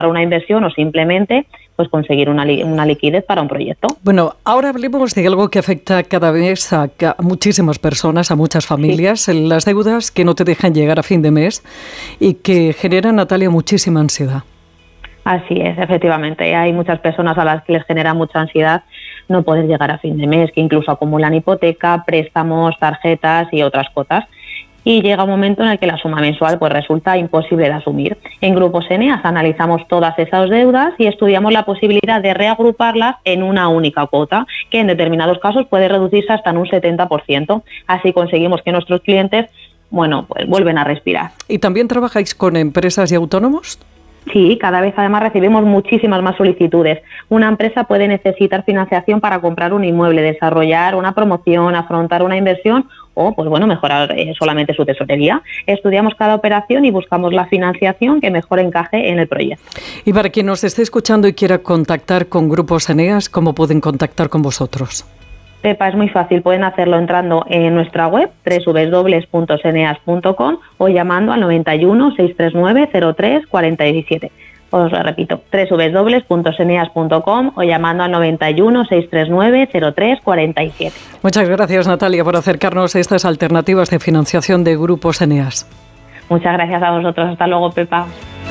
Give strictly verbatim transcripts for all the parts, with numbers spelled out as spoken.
una inversión o simplemente pues conseguir una, li- una liquidez para un proyecto. Bueno, ahora hablemos de algo que afecta cada vez a, a muchísimas personas, a muchas familias, sí. Las deudas que no te dejan llegar a fin de mes y que generan, Natalia, muchísima ansiedad. Así es, efectivamente. Hay muchas personas a las que les genera mucha ansiedad no poder llegar a fin de mes, que incluso acumulan hipoteca, préstamos, tarjetas y otras cosas. Y llega un momento en el que la suma mensual pues resulta imposible de asumir. En Grupos Eneas analizamos todas esas deudas y estudiamos la posibilidad de reagruparlas en una única cuota, que en determinados casos puede reducirse hasta en un setenta por ciento. Así conseguimos que nuestros clientes, bueno, pues vuelven a respirar. ¿Y también trabajáis con empresas y autónomos? Sí, cada vez además recibimos muchísimas más solicitudes. Una empresa puede necesitar financiación para comprar un inmueble, desarrollar una promoción, afrontar una inversión o, pues bueno, mejorar eh, solamente su tesorería. Estudiamos cada operación y buscamos la financiación que mejor encaje en el proyecto. Y para quien nos esté escuchando y quiera contactar con Grupos Eneas, ¿cómo pueden contactar con vosotros? Pepa, es muy fácil, pueden hacerlo entrando en nuestra web doble u doble u doble u punto seneas punto com o llamando al noventa y uno, seiscientos treinta y nueve, cero tres cuarenta y siete. Os lo repito, doble u doble u doble u punto seneas punto com o llamando al noventa y uno, seiscientos treinta y nueve, cero tres cuarenta y siete. Muchas gracias, Natalia, por acercarnos a estas alternativas de financiación de Grupos Eneas. Muchas gracias a vosotros. Hasta luego, Pepa.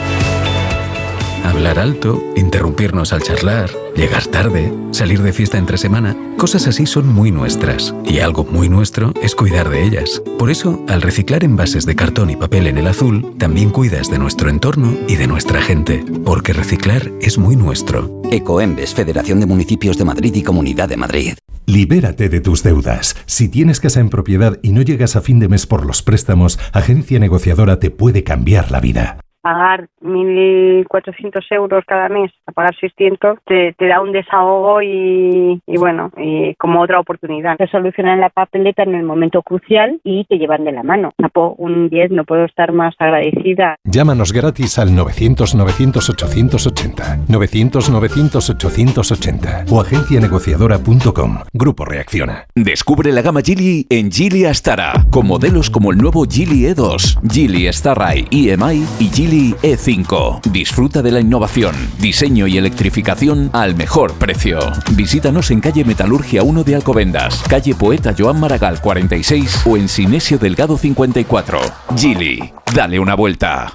Hablar alto, interrumpirnos al charlar, llegar tarde, salir de fiesta entre semana, cosas así son muy nuestras. Y algo muy nuestro es cuidar de ellas. Por eso, al reciclar envases de cartón y papel en el azul, también cuidas de nuestro entorno y de nuestra gente. Porque reciclar es muy nuestro. Ecoembes, Federación de Municipios de Madrid y Comunidad de Madrid. Libérate de tus deudas. Si tienes casa en propiedad y no llegas a fin de mes por los préstamos, Agencia Negociadora te puede cambiar la vida. Pagar mil cuatrocientos euros cada mes, a pagar seiscientos, te, te da un desahogo y, y bueno, y como otra oportunidad. Te solucionan la papeleta en el momento crucial y te llevan de la mano. Un diez, no puedo estar más agradecida. Llámanos gratis al novecientos, novecientos, ochocientos ochenta, novecientos, novecientos, ochocientos ochenta o agencia negociadora punto com. Grupo Reacciona. Descubre la gama Geely en Geely Astara, con modelos como el nuevo Geely E dos, Geely Starray E M I y Geely E cinco. Disfruta de la innovación, diseño y electrificación al mejor precio. Visítanos en calle Metalurgia uno de Alcobendas, calle Poeta Joan Maragall cuarenta y seis o en Sinesio Delgado cincuenta y cuatro. Geely, dale una vuelta.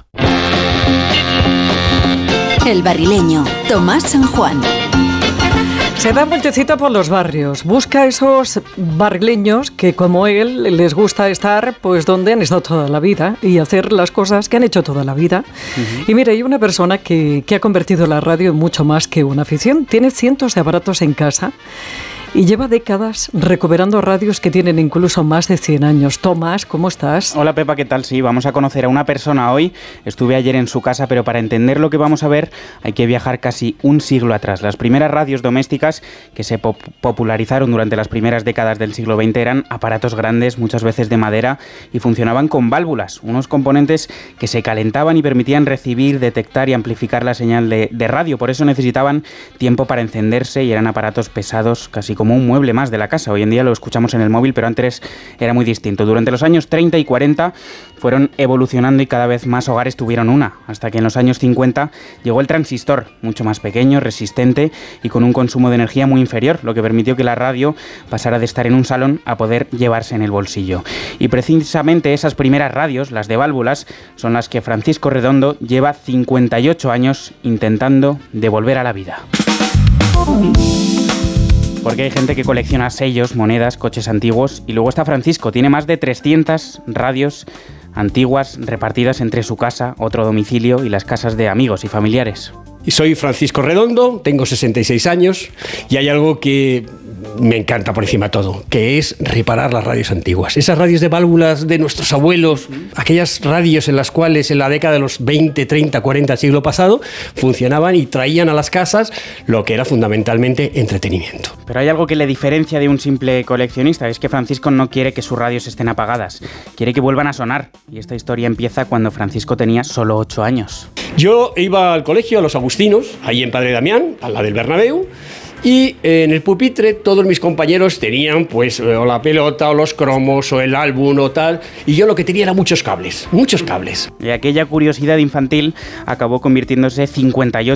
El Barrileño, Tomás San Juan. Se da vueltecita por los barrios, busca esos barrileños que como él les gusta estar pues donde han estado toda la vida y hacer las cosas que han hecho toda la vida. Uh-huh. Y mira, hay una persona que, que ha convertido la radio en mucho más que una afición. Tiene cientos de aparatos en casa y lleva décadas recuperando radios que tienen incluso más de cien años. Tomás, ¿cómo estás? Hola Pepa, ¿qué tal? Sí, vamos a conocer a una persona hoy. Estuve ayer en su casa, pero para entender lo que vamos a ver hay que viajar casi un siglo atrás. Las primeras radios domésticas que se pop- popularizaron durante las primeras décadas del siglo veinte eran aparatos grandes, muchas veces de madera, y funcionaban con válvulas, unos componentes que se calentaban y permitían recibir, detectar y amplificar la señal de, de radio. Por eso necesitaban tiempo para encenderse y eran aparatos pesados, casi como un mueble más de la casa. Hoy en día lo escuchamos en el móvil, pero antes era muy distinto. Durante los años treinta y cuarenta fueron evolucionando y cada vez más hogares tuvieron una, hasta que en los años cincuenta llegó el transistor, mucho más pequeño, resistente y con un consumo de energía muy inferior, lo que permitió que la radio pasara de estar en un salón a poder llevarse en el bolsillo. Y precisamente esas primeras radios, las de válvulas, son las que Francisco Redondo lleva cincuenta y ocho años intentando devolver a la vida. Porque hay gente que colecciona sellos, monedas, coches antiguos. Y luego está Francisco, tiene más de trescientas radios antiguas repartidas entre su casa, otro domicilio y las casas de amigos y familiares. Y soy Francisco Redondo, tengo sesenta y seis años y hay algo que me encanta por encima de todo, que es reparar las radios antiguas. Esas radios de válvulas de nuestros abuelos, aquellas radios en las cuales en la década de los veinte, treinta, cuarenta del siglo pasado funcionaban y traían a las casas lo que era fundamentalmente entretenimiento. Pero hay algo que le diferencia de un simple coleccionista, es que Francisco no quiere que sus radios estén apagadas, quiere que vuelvan a sonar. Y esta historia empieza cuando Francisco tenía solo ocho años. Yo iba al colegio, a los Agustinos, ahí en Padre Damián, a la del Bernabéu, Y eh, en el pupitre todos mis compañeros tenían pues o la pelota o los cromos o el álbum o tal, y yo lo que tenía era muchos cables, muchos cables. Y aquella curiosidad infantil acabó convirtiéndose cincuenta y ocho